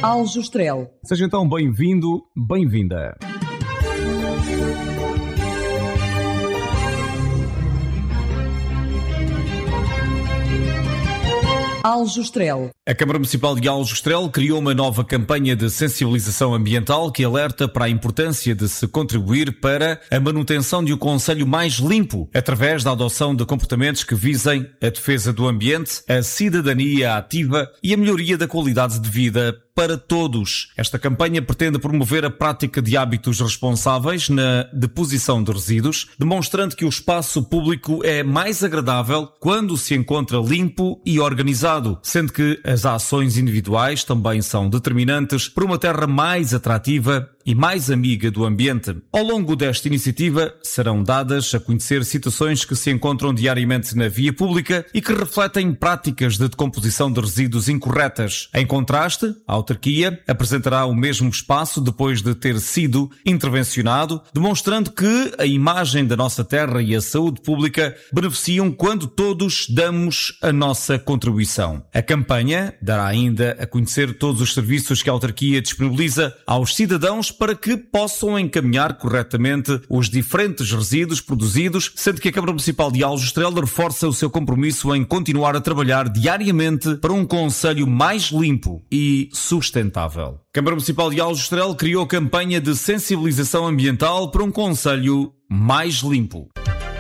Aljustrel. Seja então bem-vindo, bem-vinda. Aljustrel. A Câmara Municipal de Aljustrel criou uma nova campanha de sensibilização ambiental que alerta para a importância de se contribuir para a manutenção de um concelho mais limpo, através da adoção de comportamentos que visem a defesa do ambiente, a cidadania ativa e a melhoria da qualidade de vida para todos. Esta campanha pretende promover a prática de hábitos responsáveis na deposição de resíduos, demonstrando que o espaço público é mais agradável quando se encontra limpo e organizado, sendo que as ações individuais também são determinantes para uma terra mais atrativa e mais amiga do ambiente. Ao longo desta iniciativa, serão dadas a conhecer situações que se encontram diariamente na via pública e que refletem práticas de decomposição de resíduos incorretas. Em contraste, a autarquia apresentará o mesmo espaço depois de ter sido intervencionado, demonstrando que a imagem da nossa terra e a saúde pública beneficiam quando todos damos a nossa contribuição. A campanha dará ainda a conhecer todos os serviços que a autarquia disponibiliza aos cidadãos para que possam encaminhar corretamente os diferentes resíduos produzidos, sendo que a Câmara Municipal de Aljustrel reforça o seu compromisso em continuar a trabalhar diariamente para um concelho mais limpo e sustentável. A Câmara Municipal de Aljustrel criou a campanha de sensibilização ambiental para um concelho mais limpo.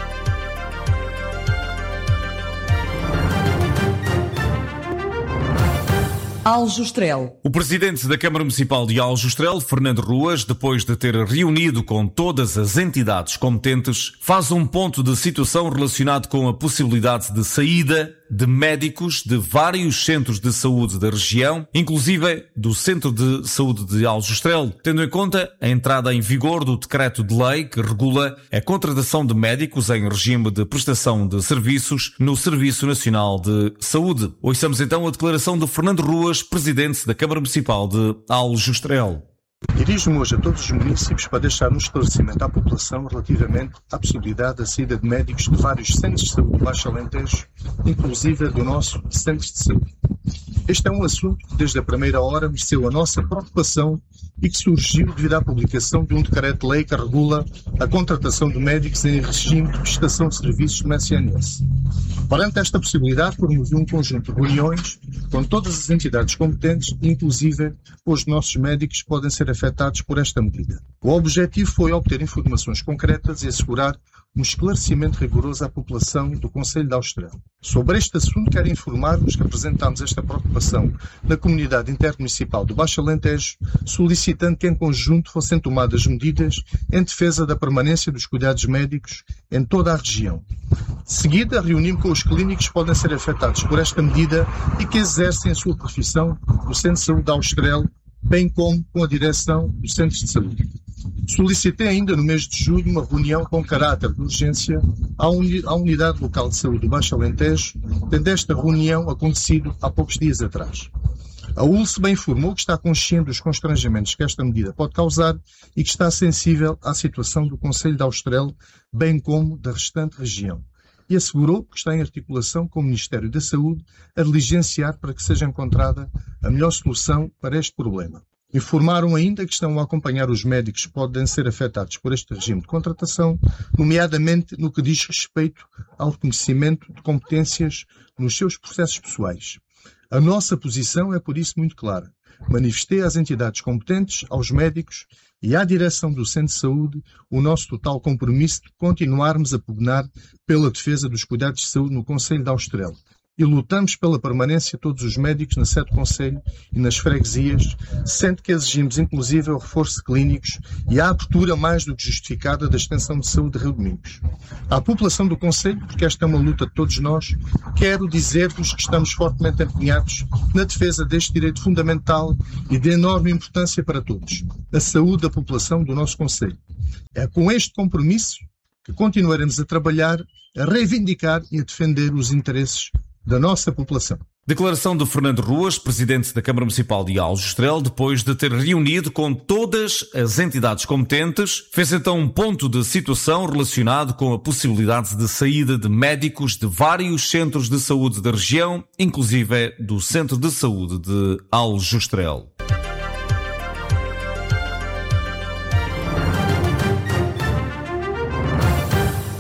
Aljustrel. O presidente da Câmara Municipal de Aljustrel, Fernando Ruas, depois de ter reunido com todas as entidades competentes, faz um ponto de situação relacionado com a possibilidade de saída de médicos de vários centros de saúde da região, inclusive do Centro de Saúde de Aljustrel, tendo em conta a entrada em vigor do decreto de lei que regula a contratação de médicos em regime de prestação de serviços no Serviço Nacional de Saúde. Ouçamos então a declaração de Fernando Ruas, presidente da Câmara Municipal de Aljustrel. Dirijo-me hoje a todos os municípios para deixar um esclarecimento à população relativamente à possibilidade da saída de médicos de vários centros de saúde do Baixo Alentejo, inclusive do nosso centro de saúde. Este é um assunto que desde a primeira hora mereceu a nossa preocupação e que surgiu devido à publicação de um decreto-lei que regula a contratação de médicos em regime de prestação de serviços no SNS. Perante esta possibilidade, promovi um conjunto de reuniões com todas as entidades competentes, inclusive os nossos médicos que podem ser afetados por esta medida. O objetivo foi obter informações concretas e assegurar um esclarecimento rigoroso à população do Concelho de Aljustrel. Sobre este assunto, quero informar-vos que apresentámos esta preocupação na comunidade intermunicipal do Baixo Alentejo, solicitando que em conjunto fossem tomadas medidas em defesa da permanência dos cuidados médicos em toda a região. De seguida, reuni-me com os clínicos que podem ser afetados por esta medida e que exercem a sua profissão no Centro de Saúde de Aljustrel, bem como com a direção dos centros de saúde. Solicitei ainda no mês de julho uma reunião com caráter de urgência à Unidade Local de Saúde do Baixo Alentejo, tendo esta reunião acontecido há poucos dias atrás. A ULSE bem informou que está consciente dos constrangimentos que esta medida pode causar e que está sensível à situação do Concelho de Aljustrel, bem como da restante região. E assegurou que está em articulação com o Ministério da Saúde a diligenciar para que seja encontrada a melhor solução para este problema. Informaram ainda que estão a acompanhar os médicos que podem ser afetados por este regime de contratação, nomeadamente no que diz respeito ao reconhecimento de competências nos seus processos pessoais. A nossa posição é por isso muito clara. Manifestei às entidades competentes, aos médicos e à direção do Centro de Saúde o nosso total compromisso de continuarmos a pugnar pela defesa dos cuidados de saúde no Concelho de Aljustrel. E lutamos pela permanência de todos os médicos na sede do Concelho e nas freguesias, sendo que exigimos inclusive o reforço de clínicos e a abertura mais do que justificada da extensão de saúde de Rio Domingos. À população do Concelho, porque esta é uma luta de todos nós, quero dizer-vos que estamos fortemente empenhados na defesa deste direito fundamental e de enorme importância para todos, a saúde da população do nosso Concelho. É com este compromisso que continuaremos a trabalhar, a reivindicar e a defender os interesses da nossa população. Declaração de Fernando Ruas, presidente da Câmara Municipal de Aljustrel, depois de ter reunido com todas as entidades competentes, fez então um ponto de situação relacionado com a possibilidade de saída de médicos de vários centros de saúde da região, inclusive do Centro de Saúde de Aljustrel.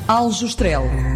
Aljustrel.